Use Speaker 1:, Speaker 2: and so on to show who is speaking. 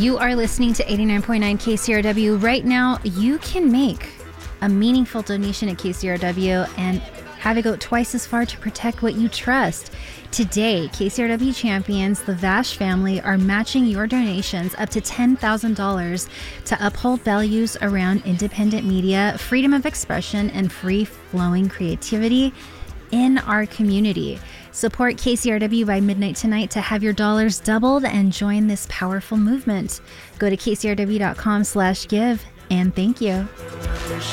Speaker 1: You are listening to 89.9 KCRW. Right now, you can make a meaningful donation at KCRW and have it go twice as far to protect what you trust. Today, KCRW champions, the Vash family, are matching your donations up to $10,000 to uphold values around independent media, freedom of expression, and free-flowing creativity in our community. Support KCRW by midnight tonight to have your dollars doubled and join this powerful movement. Go to kcrw.com/give and thank you.